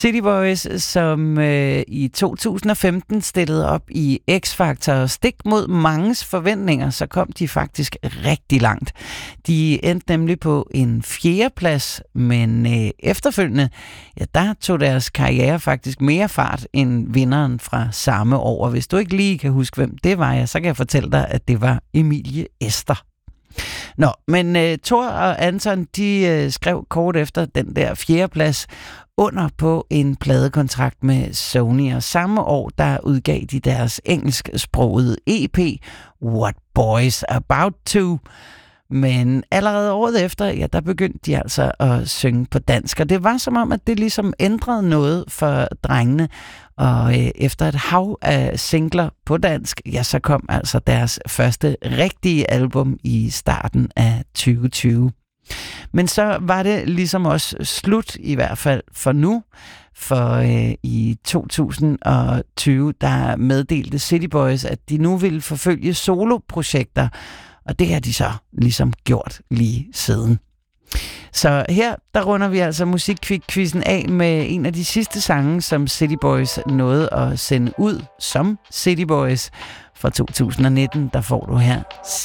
City Boys, som i 2015 stillede op i X-Factor, stik mod manges forventninger, så kom de faktisk rigtig langt. De endte nemlig på en 4. plads, men efterfølgende, ja, der tog deres karriere faktisk mere fart end vinderen fra samme år. Og hvis du ikke lige kan huske, hvem det var, ja, så kan jeg fortælle dig, at det var Emilie Ester. Nå, men Thor og Anton, de skrev kort efter den der 4. plads under på en pladekontrakt med Sony, og samme år, der udgav de deres engelsksprogede EP, What Boys About To. Men allerede året efter, ja, der begyndte de altså at synge på dansk, og det var som om, at det ligesom ændrede noget for drengene. Og efter et hav af singler på dansk, ja, så kom altså deres første rigtige album i starten af 2020. Men så var det ligesom også slut, i hvert fald for nu. For i 2020, der meddelte City Boys, at de nu ville forfølge soloprojekter, og det har de så ligesom gjort lige siden. Så her, der runder vi altså Musikquizzen af med en af de sidste sange, som City Boys nåede at sende ud som City Boys fra 2019. Der får du her